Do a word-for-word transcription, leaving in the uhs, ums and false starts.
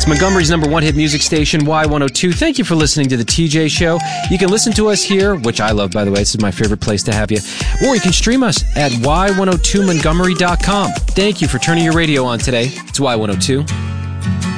Montgomery's number one hit music station, Y one oh two. Thank you for listening to The T J Show. You can listen to us here, which I love, by the way. This is my favorite place to have you. Or you can stream us at y one oh two montgomery dot com. Thank you for turning your radio on today. It's Y one oh two.